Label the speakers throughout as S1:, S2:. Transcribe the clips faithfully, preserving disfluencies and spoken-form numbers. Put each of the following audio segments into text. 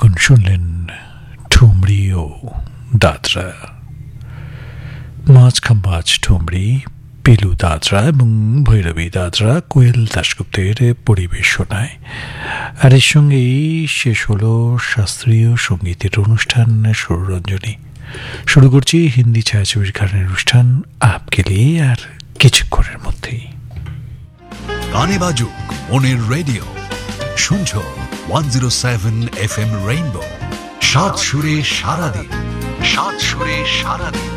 S1: এখন শুনলেন ঠুমরি ও দাদরা। মাঝখাম্বাজ ঠুমরি, পিলু দাদরা এবং ভৈরবী দাদরা কোয়েল দাশগুপ্তের পরিবেশনায়। আর এর সঙ্গেই শেষ হলো শাস্ত্রীয় সঙ্গীতের অনুষ্ঠান সুররঞ্জনী। শুরু করছি হিন্দি ছায়াছবির গানের অনুষ্ঠান আপকে লিয়ে আর কিছুক্ষণের মধ্যেই।
S2: গানে বাজুক মনের রেডিও, শুনছো one zero seven F M rainbow. সাত সুরে সারাদিন, সাত সুরে সারাদিন।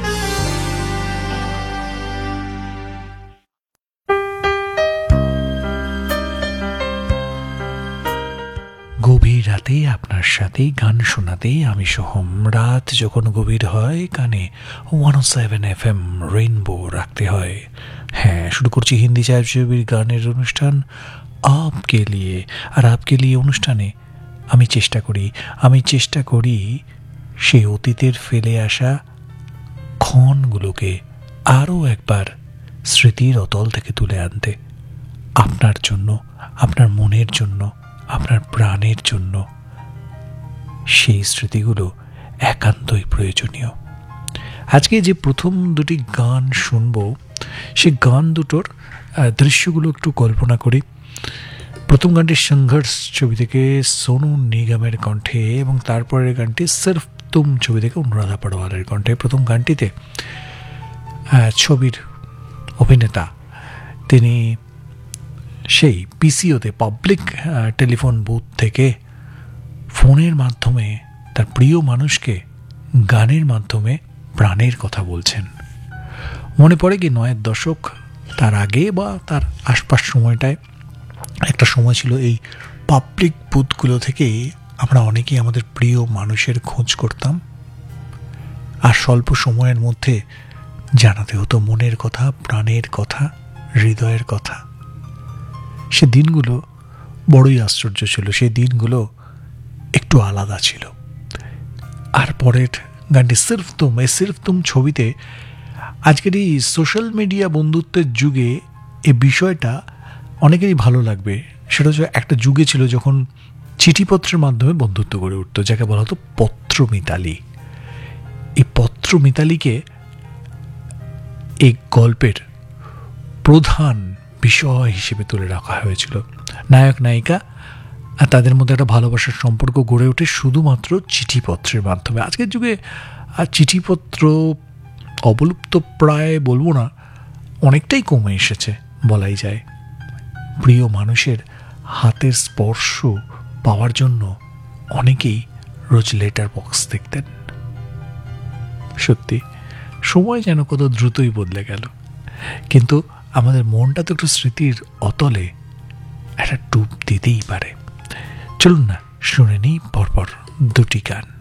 S1: গভীর রাতে আপনার সাথে গান শোনাতে আমি সোহম। রাত যখন গভীর হয় কানে ওয়ান ও সেভেন এফ এম রেইনবো রাখতে হয়। হ্যাঁ, শুরু করছি হিন্দি ছায়াছবির গানের অনুষ্ঠান আপকে লিয়ে। আর আপকে লিয়ে অনুষ্ঠানে আমি চেষ্টা করি আমি চেষ্টা করি সেই অতীতের ফেলে আসা ক্ষণগুলোকে আরও একবার স্মৃতির অতল থেকে তুলে আনতে, আপনার জন্য, আপনার মনের জন্য, আপনার প্রাণের জন্য। সেই স্মৃতিগুলো একান্তই প্রয়োজনীয়। আজকে যে প্রথম দুটি গান শুনব, সে গান দুটোর দৃশ্যগুলো একটু কল্পনা করি। প্রথম গানটি সংঘর্ষ ছবি থেকে সোনু নিগমের কণ্ঠে এবং তারপরের গানটি সির্ফ তুম ছবি থেকে অনুরাধা পড়োয়ালের কণ্ঠে। প্রথম গানটিতে ছবির অভিনেতা তিনি সেই পিসিওতে পাবলিক টেলিফোন বুথ থেকে ফোনের মাধ্যমে তার প্রিয় মানুষকে গানের মাধ্যমে প্রাণের কথা বলছেন। মনে পড়ে কি নয়ের দশক, তার আগে বা তার আশপাশ সময়টায় একটা সময় ছিল এই পাবলিক বুথগুলো থেকেই আমরা অনেকেই আমাদের প্রিয় মানুষের খোঁজ করতাম, আর স্বল্প সময়ের মধ্যে জানাতে হতো মনের কথা, প্রাণের কথা, হৃদয়ের কথা। সে দিনগুলো বড়ই আশ্চর্য ছিল, সেই দিনগুলো একটু আলাদা ছিল। আর পরের গানটি সির্ফ তুম, এই সির্ফ তুম ছবিতে আজকের এই সোশ্যাল মিডিয়া বন্ধুত্বের যুগে এই বিষয়টা অনেকেরই ভালো লাগবে। সেটা হচ্ছে একটা যুগে ছিল যখন চিঠিপত্রের মাধ্যমে বন্ধুত্ব গড়ে উঠত, যাকে বলা হতো পত্রমিতালি। এই পত্রমিতালিকে এই গল্পের প্রধান বিষয় হিসেবে তুলে রাখা হয়েছিল। নায়ক নায়িকা আর তাদের মধ্যে একটা ভালোবাসার সম্পর্ক গড়ে ওঠে শুধুমাত্র চিঠিপত্রের মাধ্যমে। আজকের যুগে আর চিঠিপত্র অবলুপ্ত প্রায় বলবো না, অনেকটাই কমে এসেছে বলাই যায়। প্রিয় মানুষের হাতের স্পর্শ পাওয়ার জন্য অনেকেই রোজ লেটার বক্স দেখতেন। সত্যি সময় যেন কত দ্রুতই বদলে গেল, কিন্তু আমাদের মনটা তো একটু স্মৃতির অতলে একটা ডুব দিতেই পারে। চলুন না শুনে নিই পরপর দুটি গান।